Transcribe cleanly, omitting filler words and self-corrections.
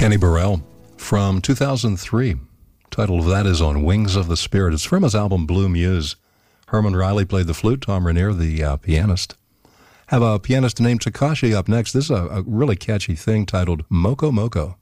Kenny Burrell from 2003. Title of that is On Wings of the Spirit. It's from his album Blue Muse. Herman Riley played the flute, Tom Rainier the pianist. Have a pianist named Takashi up next. This is a really catchy thing titled Moko Moko.